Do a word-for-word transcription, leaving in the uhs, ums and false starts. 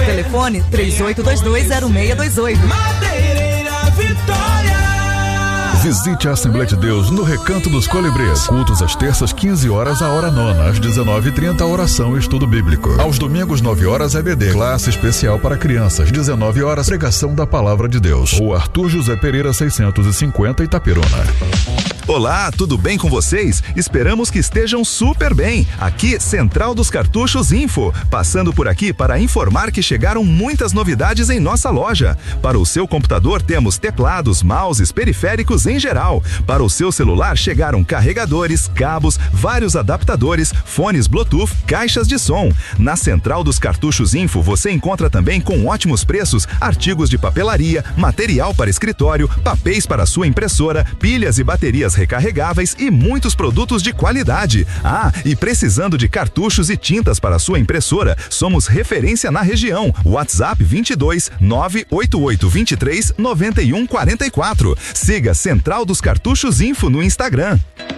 Telefone três oito dois dois zero seis dois oito. Madeireira Vitória. Visite a Assembleia de Deus no Recanto dos Colibrês. Cultos às terças, quinze horas, a hora nona. Às dezenove e trinta, oração e estudo bíblico. Aos domingos, nove horas, E B D. Classe especial para crianças. dezenove horas, pregação da Palavra de Deus. O Arthur José Pereira, seiscentos e cinquenta, Itaperuna. Olá, tudo bem com vocês? Esperamos que estejam super bem. Aqui, Central dos Cartuchos Info. Passando por aqui para informar que chegaram muitas novidades em nossa loja. Para o seu computador, temos teclados, mouses, periféricos em geral. Para o seu celular, chegaram carregadores, cabos, vários adaptadores, fones Bluetooth, caixas de som. Na Central dos Cartuchos Info, você encontra também com ótimos preços artigos de papelaria, material para escritório, papéis para sua impressora, pilhas e baterias recarregáveis e muitos produtos de qualidade. Ah, e precisando de cartuchos e tintas para sua impressora, somos referência na região. WhatsApp vinte e dois, nove oito oito, vinte e três, noventa e um, quarenta e quatro. Siga Central dos Cartuchos Info no Instagram.